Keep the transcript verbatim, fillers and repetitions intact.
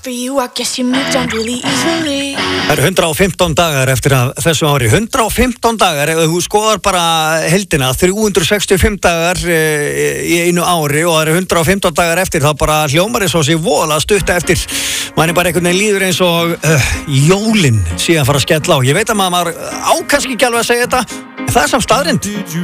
for you, I guess you moved on really easily. Það eru hundrað og fimmtán dagar eftir að þessu ári. hundrað og fimmtán dagar, ef þú skoðar bara heildina, þrjú hundruð sextíu og fimm dagar e, í einu ári og það eru hundrað og fimmtán dagar eftir, þá bara hljómar eins og sé vola stutta eftir. Man er bara einhvern veginn líður eins og uh, jólin síðan fara að skella á. Ég veit að maður á kannski ekki alveg að segja þetta, en það er samt staðrind.